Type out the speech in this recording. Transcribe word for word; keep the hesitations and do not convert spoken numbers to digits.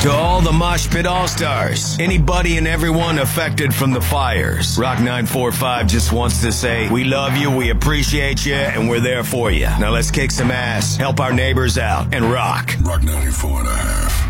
To all the Mosh Pit All-Stars, anybody and everyone affected from the fires, Rock nine forty-five just wants to say, we love you, we appreciate you, and we're there for you. Now let's kick some ass, help our neighbors out, and rock. Rock ninety-four and a half.